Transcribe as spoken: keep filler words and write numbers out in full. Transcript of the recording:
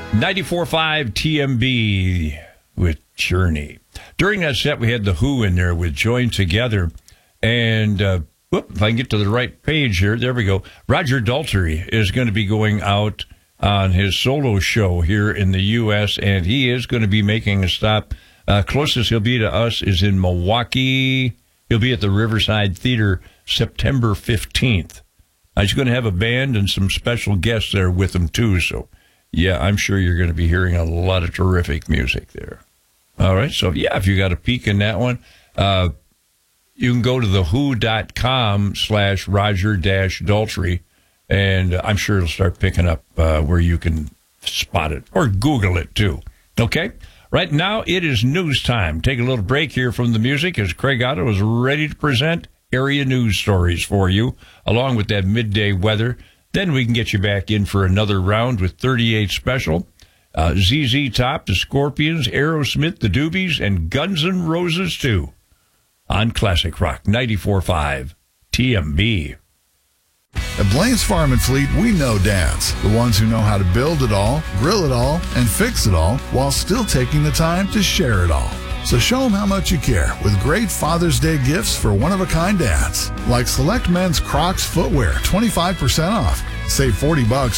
ninety-four point five T M B with Journey. During that set, we had The Who in there with Join Together. And uh, whoop, if I can get to the right page here, there we go. Roger Daltrey is going to be going out on his solo show here in the U S, and he is going to be making a stop. Uh, closest he'll be to us is in Milwaukee. He'll be at the Riverside Theater September fifteenth. Uh, he's going to have a band and some special guests there with him, too. So, yeah, I'm sure you're going to be hearing a lot of terrific music there. All right, so, yeah, if you got a peek in that one, uh, you can go to thewho.com slash Roger dash Daltrey, and I'm sure it'll start picking up uh, where you can spot it, or Google it, too. Okay? Right now, it is news time. Take a little break here from the music as Craig Otto is ready to present area news stories for you, along with that midday weather. Then we can get you back in for another round with thirty-eight Special, uh, Z Z Top, the Scorpions, Aerosmith, the Doobies, and Guns N' Roses, too, on Classic Rock ninety-four point five T M B. At Blaine's Farm and Fleet, we know dads, the ones who know how to build it all, grill it all, and fix it all while still taking the time to share it all. So show them how much you care with great Father's Day gifts for one-of-a-kind dads, like select men's Crocs footwear, twenty-five percent off. Save forty bucks